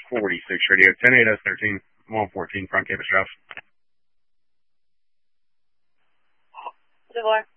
46 radio, 10-8S-13, 114, front campus drops. Devoir.